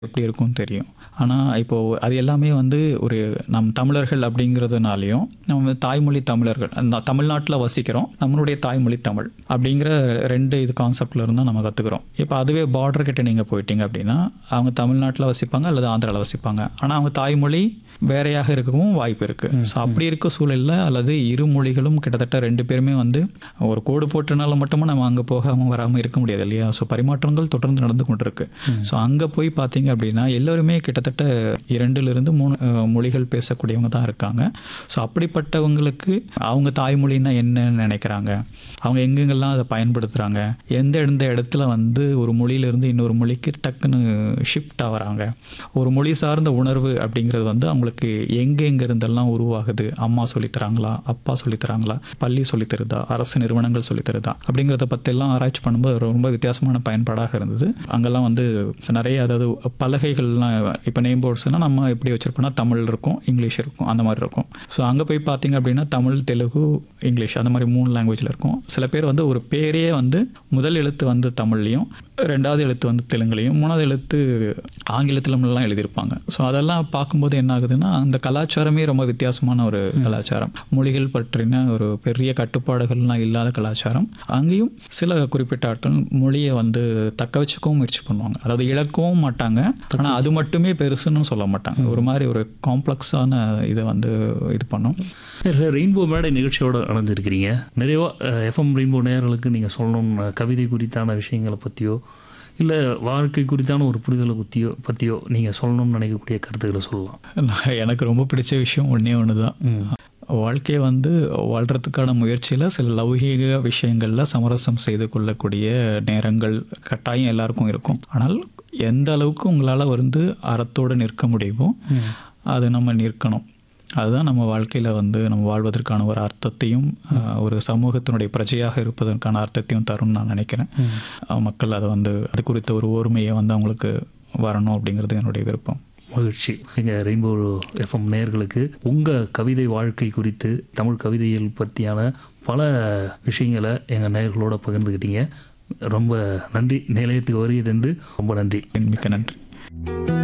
எப்படி இருக்கும்னு தெரியும். ஆனால் இப்போது அது எல்லாமே வந்து ஒரு நம் தமிழர்கள் அப்படிங்கிறதுனாலையும் நம்ம தாய்மொழி தமிழர்கள் தமிழ்நாட்டில் வசிக்கிறோம், நம்மளுடைய தாய்மொழி தமிழ் அப்படிங்கிற 2 இது கான்செப்டில் இருந்தால் நம்ம கற்றுக்குறோம். இப்போ அதுவே பார்டர் கிட்ட நீங்கள் போயிட்டீங்க அப்படின்னா அவங்க தமிழ்நாட்டில் வசிப்பாங்க அல்லது ஆந்திராவில் வசிப்பாங்க, ஆனால் அவங்க தாய்மொழி வேறையாக இருக்கவும் வாய்ப்பு இருக்குது. ஸோ அப்படி இருக்க சூழலில் அல்லது இரு மொழிகளும் கிட்டத்தட்ட 2 பேருமே வந்து ஒரு கோடு போட்டனால மட்டுமே நம்ம அங்கே போகாமல் வராமல் இருக்க முடியாது இல்லையா? ஸோ பரிமாற்றங்கள் தொடர்ந்து நடந்து கொண்டிருக்கு. ஸோ அங்கே போய் பார்த்தீங்க அப்படின்னா எல்லோருமே கிட்டத்தட்ட 2லிருந்து 3 மொழிகள் பேசக்கூடியவங்க தான் இருக்காங்க. ஸோ அப்படிப்பட்டவங்களுக்கு அவங்க தாய்மொழின்னா என்னன்னு நினைக்கிறாங்க, அவங்க எங்கெங்கெல்லாம் அதை பயன்படுத்துகிறாங்க, எந்த இடத்துல வந்து ஒரு மொழியிலேருந்து இன்னொரு மொழிக்கு டக்குன்னு ஷிஃப்ட் ஆகிறாங்க, ஒரு மொழி சார்ந்த உணர்வு அப்படிங்கிறது வந்து அவங்களுக்கு எங்கெங்கிருந்தெல்லாம் உருவாகுது, அம்மா சொல்லித்தராங்களா, அப்பா சொல்லித்தராங்களா, பள்ளி சொல்லித்தருதா, அரசு நிறுவனங்கள் சொல்லித்தருதா அப்படிங்கிறத பற்றியெல்லாம் ஆராய்ச்சி பண்ணும்போது ரொம்ப வித்தியாசமான பயன்பாடாக இருந்தது. அங்கெல்லாம் வந்து நிறைய அதாவது பலகைகள்லாம் இப்போ நேம் போர்ட்ஸ்னால் நம்ம எப்படி வச்சுருப்போம்னா தமிழ் இருக்கும், இங்கிலீஷ் இருக்கும், அந்த மாதிரி இருக்கும். ஸோ அங்கே போய் பார்த்தீங்க அப்படின்னா தமிழ், தெலுங்கு, இங்கிலீஷ் அந்த மாதிரி 3 லாங்குவேஜில் இருக்கும். சில பேர் வந்து ஒரு பேரே வந்து முதல் எழுத்து வந்து தமிழ்லையும், 2வது எழுத்து வந்து தெலுங்குலையும், 3வது எழுத்து ஆங்கிலத்திலலாம் எழுதியிருப்பாங்க. ஸோ அதெல்லாம் பார்க்கும்போது என்ன ஆகுதுன்னா அந்த கலாச்சாரமே ரொம்ப வித்தியாசமான ஒரு கலாச்சாரம், மொழிகள் பற்றின ஒரு பெரிய கட்டுப்பாடுகள்லாம் இல்லாத கலாச்சாரம். அங்கேயும் சில குறிப்பிட்ட ஆட்கள் மொழியை வந்து தக்க வச்சுக்கவும் முயற்சி பண்ணுவாங்க, அதாவது இழக்கவும் மாட்டாங்க, ஆனால் அது மட்டுமே பெருசுன்னு சொல்ல மாட்டாங்க, ஒரு மாதிரி ஒரு காம்ப்ளெக்ஸான இதை வந்து இது பண்ணும். ரெயின்போ மேடை நிகழ்ச்சியோடு அணைஞ்சிருக்கிறீங்க. நிறைய எஃப்எம் ரெயின்போ நேயர்களுக்கு நீங்கள் சொல்லணும்னு கவிதை குறித்தான விஷயங்களை பற்றியோ இல்லை வாழ்க்கை குறித்தான ஒரு புரிதலை பற்றியோ நீங்கள் சொல்லணும்னு நினைக்கக்கூடிய கருத்துக்களை சொல்லலாம். எனக்கு ரொம்ப பிடிச்ச விஷயம் ஒன்று தான், வாழ்க்கையை வந்து வாழ்கிறதுக்கான முயற்சியில் சில லௌகீக விஷயங்களில் சமரசம் செய்து கொள்ளக்கூடிய நேரங்கள் கட்டாயம் எல்லாருக்கும் இருக்கும். ஆனால் எந்த அளவுக்கு உங்களால் வந்து அறத்தோடு நிற்க முடியுமோ அது நம்ம நிற்கணும். அதுதான் நம்ம வாழ்க்கையில் வந்து நம்ம வாழ்வதற்கான ஒரு அர்த்தத்தையும் ஒரு சமூகத்தினுடைய பிரஜையாக இருப்பதற்கான அர்த்தத்தையும் தரும்னு நான் நினைக்கிறேன். மக்கள் அதை வந்து அது குறித்த ஒரு ஓர்மையை வந்து அவங்களுக்கு வரணும் அப்படிங்கிறது என்னுடைய விருப்பம். மகிழ்ச்சி. எங்கள் ரெயின்போ எஃப்எம் நேயர்களுக்கு உங்கள் கவிதை வாழ்க்கை குறித்து தமிழ் கவிதைகள் பற்றியான பல விஷயங்களை எங்கள் நேயர்களோட பகிர்ந்துக்கிட்டீங்க. ரொம்ப நன்றி. நிலையத்துக்கு வருகை தந்து ரொம்ப நன்றி. மிக்க நன்றி.